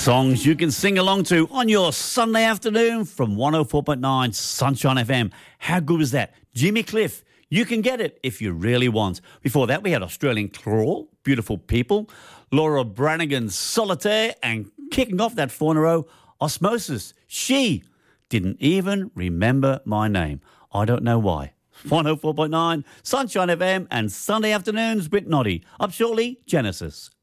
Songs you can sing along to on your Sunday afternoon from 104.9 Sunshine FM. How good was that? Jimmy Cliff, You Can Get It If You Really Want. Before that, we had Australian Crawl, Beautiful People, Laura Branigan's Solitaire, and kicking off that 4 in a row, Osmosis. She Didn't Even Remember My Name. I don't know why. 104.9 Sunshine FM and Sunday afternoons with Noddy. Up shortly, Genesis.